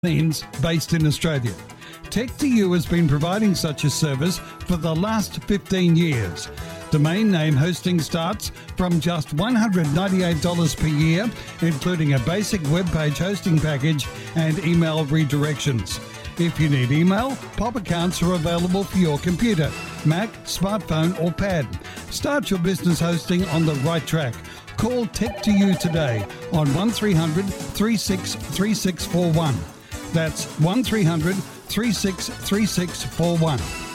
means based in Australia. Tech2U has been providing such a service for the last 15 years. Domain name hosting starts from just $198 per year, including a basic web page hosting package and email redirections. If you need email, POP accounts are available for your computer, Mac, smartphone or pad. Start your business hosting on the right track. Call Tech2U today on 1300 363641. That's 1300 363641.